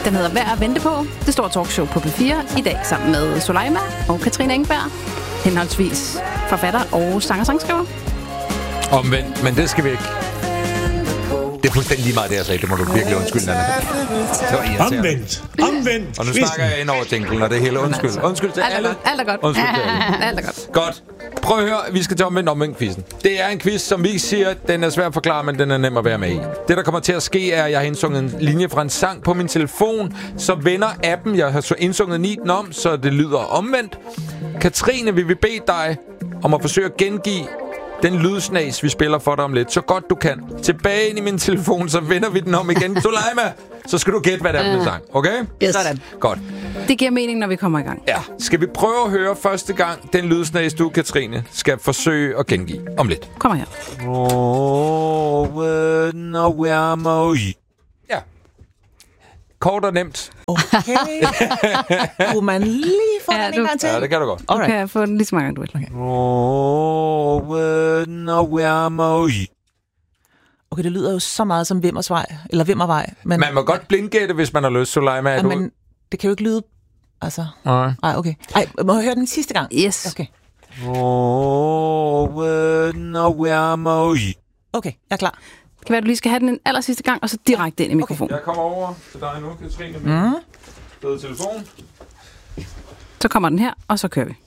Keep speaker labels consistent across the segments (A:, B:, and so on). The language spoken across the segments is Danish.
A: Den hedder Værd at vente på. Det store talkshow på P4 i dag sammen med Soleima og Katrine Engberg. Henholdsvis forfatter og sanger-sangskriver.
B: Omvendt, men det skal vi ikke. Det er fuldstændig lige meget, det jeg sagde. Det må du virkelig undskylde, Nanna. Det var irriterende.
C: Omvendt.
B: Og nu snakker jeg ind over jinglen, og det er hele undskyld. Undskyld til alle.
A: Alt er godt.
B: Undskyld til alle.
A: Alt er godt.
B: Godt. Prøv at høre, vi skal til omvendt-quizzen. Det er en quiz, som vi siger, den er svær at forklare, men den er nem at være med i. Det, der kommer til at ske, er, at jeg har indsunget en linje fra en sang på min telefon, så vender appen. Jeg har indsunget 9 om, så det lyder omvendt. Katrine, vi vil bede dig om at forsøge at gengive den lydsnas, vi spiller for dig om lidt, så godt du kan. Tilbage ind i min telefon, så vender vi den om igen. Soleima, så skal du gætte, hvad det er for en sang. Okay?
A: Yes. Sådan.
B: Godt.
A: Det giver mening, når vi kommer i gang.
B: Ja. Skal vi prøve at høre første gang, den lydsnas, du, Katrine, skal forsøge at gengive om lidt.
A: Kommer her.
B: Ja. Kort og nemt.
D: Okay. Kunne man lige få den en gang til?
B: Ja, det kan du godt.
A: Du kan få den lige så mange gange, du vil.
D: Okay, det lyder jo så meget som Vimmersvej, eller Vimmervej. Men
B: Man må godt blindgætte, hvis man har lyst, Soleima.
D: men det kan jo ikke lyde... Altså...
B: Nej.
D: Ej, okay. Ej, må jeg høre den sidste gang?
A: Yes.
D: Okay. Okay, jeg er klar.
A: Det kan være, du lige skal have den en aller sidste gang, og så direkte ind i mikrofonen.
B: Jeg kommer over til dig nu, Katrine. Med telefon.
A: Så kommer den her, og så kører vi.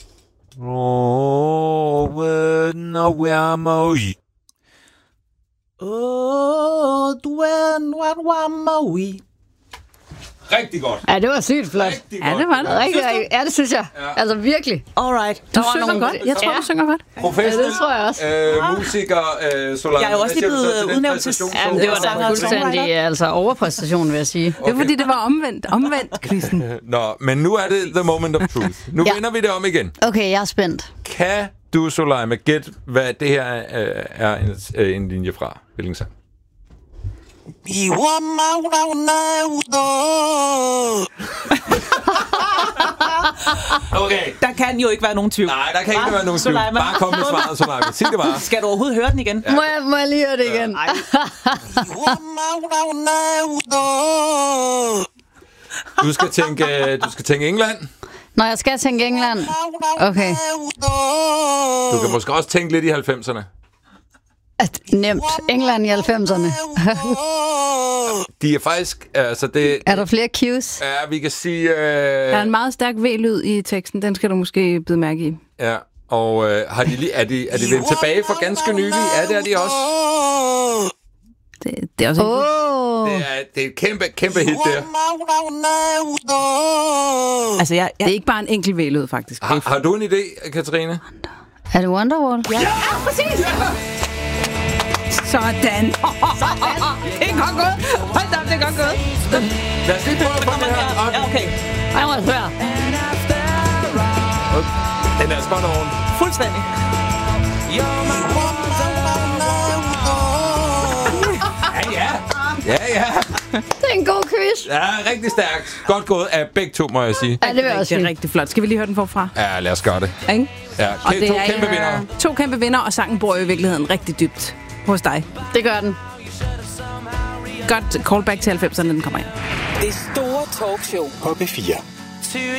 B: Rigtig godt.
E: Ja, det var sygt flot.
A: Ja, det var det.
E: Rigtig, ja, det synes jeg. Ja. Altså virkelig.
D: Alright.
A: Du synger godt. Jeg tror, du synger godt.
B: Professionel
E: Ja, det tror jeg også.
B: musiker, Soleima.
D: Jeg er jo også lige blevet udnævnt til...
E: Ja, det var da fuldstændig altså overpræstation, vil jeg sige.
A: Det er fordi, det var omvendt quizzen.
B: Nå, men nu er det the moment of truth. Nu vender vi det om igen.
E: Okay, jeg er spændt.
B: Kan du, Soleima, gætte, hvad det her er en linje fra? Hvilken sang? Okay.
D: Der kan jo ikke være nogen tvivl.
B: Nej, der kan ikke være nogen tvivl. Bare kom med svaret, Soleima. Sig det bare.
D: Skal du overhovedet høre den igen?
E: Ja. Må jeg lige høre det igen?
B: Du skal tænke England.
E: Nå, jeg skal tænke England. Okay.
B: Du kan måske også tænke lidt i 90'erne.
E: Nemt. England i 90'erne.
B: De er faktisk... Altså det,
E: Er der flere cues?
B: ja, vi kan sige...
A: Der er en meget stærk V-lyd i teksten. Den skal du måske bide mærke i.
B: Ja, og har de lige, er de vendt tilbage for ganske nylig? Ja, det er de også.
A: Det er også
B: Det er et kæmpe hit der.
D: Altså,
A: Det er ikke bare en enkelt V-lyd, faktisk.
B: Har du en idé, Katrine?
E: Er det Wonderwall?
A: Ja, præcis! Sådan. Det er godt gået. Hold da op, det er godt gået.
B: Lad os lige prøve at få den her.
D: Ja, okay.
E: Jeg må høre.
B: Den er spot on.
D: Fuldstændig.
B: Ja.
E: Det er en god quiz.
B: Ja, rigtig stærkt. Godt gået af begge to, må jeg sige.
E: Ja, det vil jeg også
A: Det er
E: sige.
A: rigtig flot. Skal vi lige høre den forfra?
B: Ja, lad os gøre det.
A: Ikke?
B: Ja,
A: Og det
B: to
A: er
B: kæmpe vinder.
A: 2 kæmpe vinder, og sangen bor i virkeligheden rigtig dybt hos dig.
E: Det gør den.
A: Godt callback til 90'erne, den kommer ind.
D: Det store talkshow
C: På P4.